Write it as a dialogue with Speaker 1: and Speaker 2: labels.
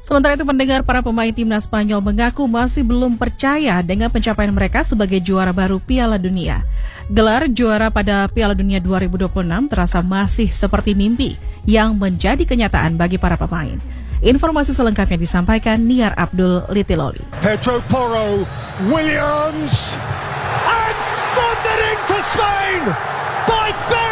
Speaker 1: Sementara itu pendengar para pemain timnas Spanyol mengaku masih belum percaya dengan pencapaian mereka sebagai juara baru Piala Dunia. Gelar juara pada Piala Dunia 2026 terasa masih seperti mimpi yang menjadi kenyataan bagi para pemain. Informasi selengkapnya disampaikan Niar Abdul Litiloli.
Speaker 2: Pedro Porro, Williams, and thundering for Spain by